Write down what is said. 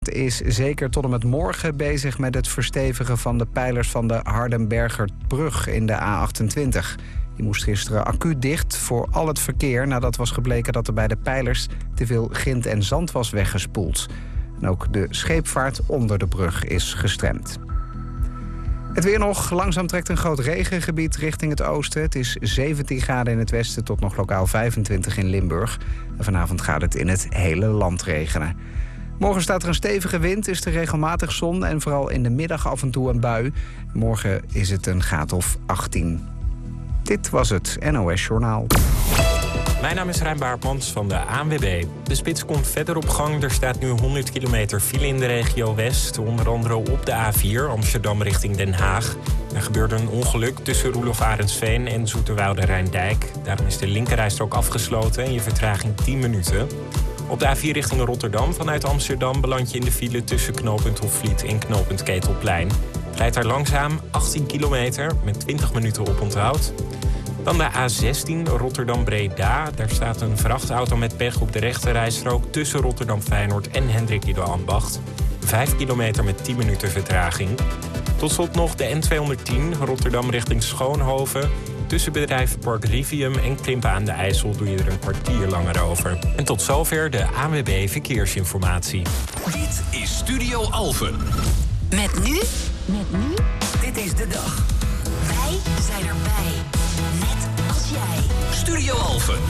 Het is zeker tot en met morgen bezig met het verstevigen van de pijlers van de Hardenbergerbrug in de A28. Die moest gisteren acuut dicht voor al het verkeer nadat was gebleken dat er bij de pijlers te veel grind en zand was weggespoeld. En ook de scheepvaart onder de brug is gestremd. Het weer nog. Langzaam trekt een groot regengebied richting het oosten. Het is 17 graden in het westen tot nog lokaal 25 in Limburg. En vanavond gaat het in het hele land regenen. Morgen staat er een stevige wind, is er regelmatig zon en vooral in de middag af en toe een bui. Morgen is het een graad of 18. Dit was het NOS Journaal. Mijn naam is Rijn Baartmans van de ANWB. De spits komt verder op gang. Er staat nu 100 kilometer file in de regio West. Onder andere op de A4 Amsterdam richting Den Haag. Er gebeurde een ongeluk tussen Roelof Arendsveen en Zoeterwoude Rijndijk. Daarom is de linkerrijstrook afgesloten en je vertraging 10 minuten. Op de A4 richting Rotterdam vanuit Amsterdam beland je in de file tussen knooppunt Hofvliet en knooppunt Ketelplein. Het rijdt daar langzaam 18 kilometer met 20 minuten oponthoud. Dan de A16 Rotterdam-Breda. Daar staat een vrachtauto met pech op de rechterrijstrook tussen Rotterdam-Feyenoord en Hendrik Ido Ambacht. 5 kilometer met 10 minuten vertraging. Tot slot nog de N210 Rotterdam richting Schoonhoven. Tussen bedrijvenpark Rivium en Krimpen aan de IJssel doe je er een kwartier langer over. En tot zover de ANWB Verkeersinformatie. Dit is Studio Alphen. Met nu? Dit is de dag. Wij zijn erbij. Net als jij. Studio Alphen.